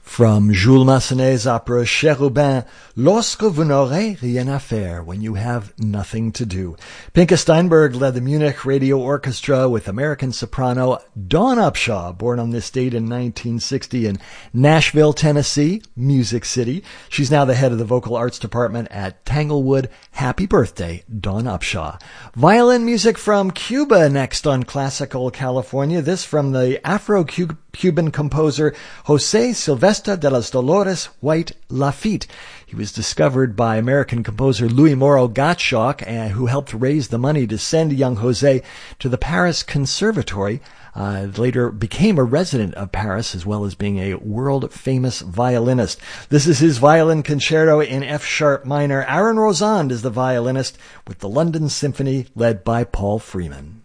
From Jules Massenet's opera Cherubin, Lorsque vous n'aurez rien à faire, when you have nothing to do. Pinka Steinberg led the Munich Radio Orchestra with American soprano Dawn Upshaw, born on this date in 1960 in Nashville, Tennessee, Music City. She's now the head of the vocal arts department at Tanglewood. Happy birthday, Dawn Upshaw. Violin music from Cuba next on Classical California. This from the Afro-Cuban composer Jose Silvestre de los Dolores White Lafitte. He was discovered by American composer Louis Moreau Gottschalk, who helped raise the money to send young Jose to the Paris Conservatory. Later became a resident of Paris, as well as being a world-famous violinist. This is his violin concerto in F-sharp minor. Aaron Rosand is the violinist, with the London Symphony led by Paul Freeman.